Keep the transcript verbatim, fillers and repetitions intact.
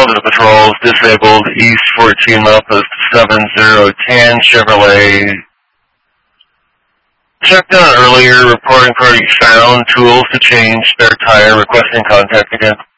Delta Patrols, disabled, East fourteen Milepost seven zero ten Chevrolet. Checked out earlier, reporting party found tools to change spare tire, requesting contact again.